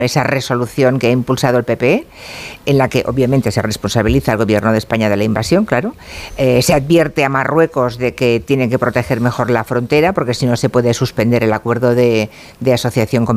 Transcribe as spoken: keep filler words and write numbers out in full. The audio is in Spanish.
esa resolución que ha impulsado el P P, en la que obviamente se responsabiliza al Gobierno de España de la invasión, claro. Eh, se advierte a Marruecos de que tiene que proteger mejor la frontera, porque si no se puede suspender el acuerdo de, de asociación comercial